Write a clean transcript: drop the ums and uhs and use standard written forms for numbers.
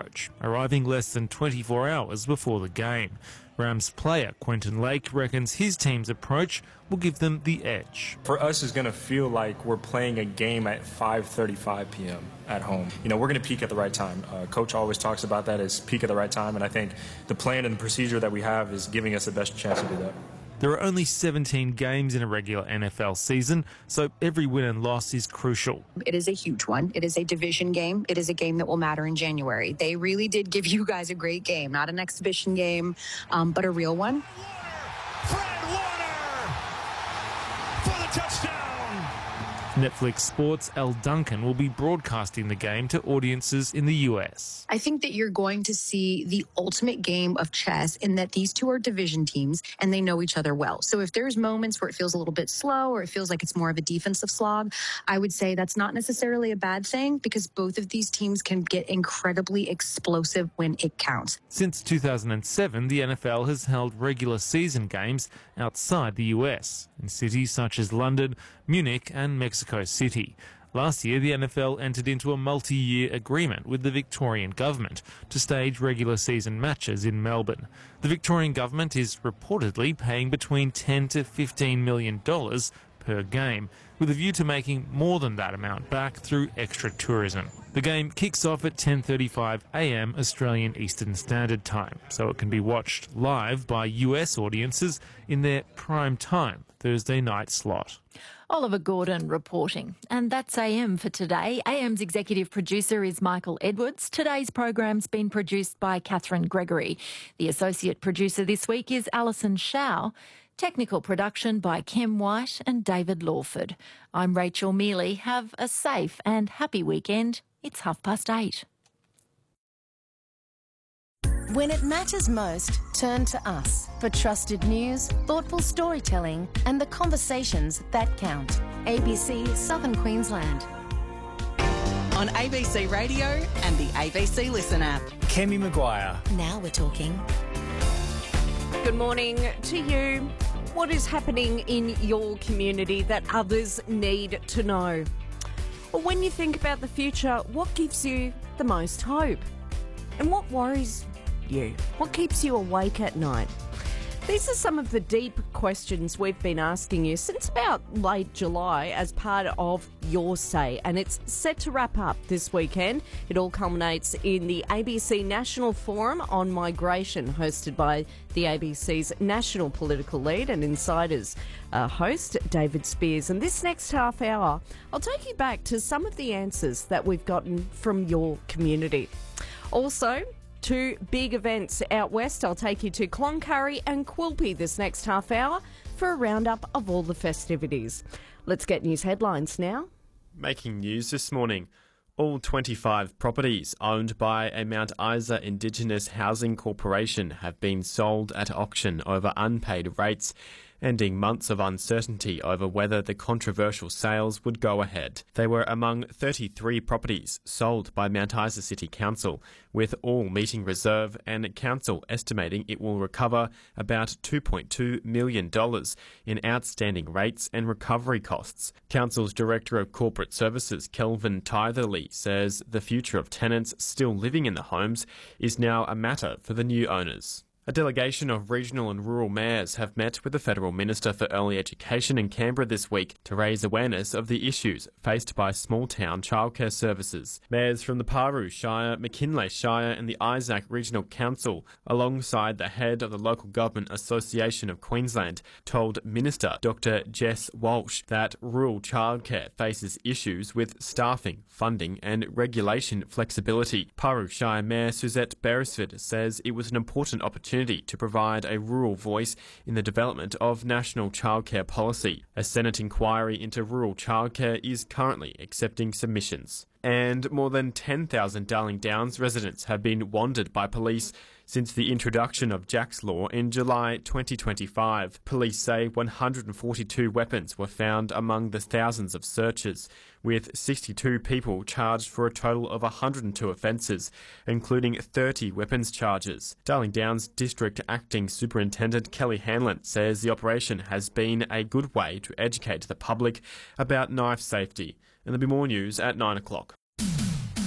approach, arriving less than 24 hours before the game. Rams player Quentin Lake reckons his team's approach will give them the edge. For us, it's going to feel like we're playing a game at 5:35 p.m. at home. We're going to peak at the right time. Coach always talks about that as peak at the right time, and I think the plan and the procedure that we have is giving us the best chance to do that. There are only 17 games in a regular NFL season, so every win and loss is crucial. It is a huge one. It is a division game. It is a game that will matter in January. They really did give you guys a great game, not an exhibition game, but a real one. Fred Warner for the touchdown. Netflix Sports' Elle Duncan will be broadcasting the game to audiences in the US. I think that you're going to see the ultimate game of chess in that these two are division teams and they know each other well. So if there's moments where it feels a little bit slow or it feels like it's more of a defensive slog, I would say that's not necessarily a bad thing because both of these teams can get incredibly explosive when it counts. Since 2007, the NFL has held regular season games outside the US, in cities such as London, Munich and Mexico City. Last year, the NFL entered into a multi-year agreement with the Victorian government to stage regular season matches in Melbourne. The Victorian government is reportedly paying between $10 to $15 million per game, with a view to making more than that amount back through extra tourism. The game kicks off at 10:35 a.m. Australian Eastern Standard Time, so it can be watched live by US audiences in their prime time Thursday night slot. Oliver Gordon reporting. And that's AM for today. AM's executive producer is Michael Edwards. Today's program's been produced by Catherine Gregory. The associate producer this week is Alison Shao. Technical production by Kem White and David Lawford. I'm Rachel Mealy. Have a safe and happy weekend. It's 8:30. When it matters most, turn to us for trusted news, thoughtful storytelling and the conversations that count. ABC Southern Queensland. On ABC Radio and the ABC Listen app. Kemi Maguire. Now we're talking. Good morning to you. What is happening in your community that others need to know? Well, when you think about the future, what gives you the most hope? And what worries you? What keeps you awake at night? These are some of the deep questions we've been asking you since about late July as part of Your Say, and it's set to wrap up this weekend. It all culminates in the ABC National Forum on Migration, hosted by the ABC's national political lead and Insiders host, David Spears. And this next half hour, I'll take you back to some of the answers that we've gotten from your community. Also, two big events out west. I'll take you to Cloncurry and Quilpie this next half hour for a roundup of all the festivities. Let's get news headlines now. Making news this morning. All 25 properties owned by a Mount Isa Indigenous Housing Corporation have been sold at auction over unpaid rates, ending months of uncertainty over whether the controversial sales would go ahead. They were among 33 properties sold by Mount Isa City Council, with all meeting reserve and Council estimating it will recover about $2.2 million in outstanding rates and recovery costs. Council's Director of Corporate Services, Kelvin Tytherley, says the future of tenants still living in the homes is now a matter for the new owners. A delegation of regional and rural mayors have met with the Federal Minister for Early Education in Canberra this week to raise awareness of the issues faced by small-town childcare services. Mayors from the Paru Shire, McKinley Shire and the Isaac Regional Council, alongside the head of the Local Government Association of Queensland, told Minister Dr Jess Walsh that rural childcare faces issues with staffing, funding and regulation flexibility. Paru Shire Mayor Suzette Beresford says it was an important opportunity to provide a rural voice in the development of national childcare policy. A Senate inquiry into rural childcare is currently accepting submissions. And more than 10,000 Darling Downs residents have been wandered by police since the introduction of Jack's Law in July 2025. Police say 142 weapons were found among the thousands of searches, with 62 people charged for a total of 102 offences, including 30 weapons charges. Darling Downs District Acting Superintendent Kelly Hanlon says the operation has been a good way to educate the public about knife safety. And there'll be more news at 9 o'clock.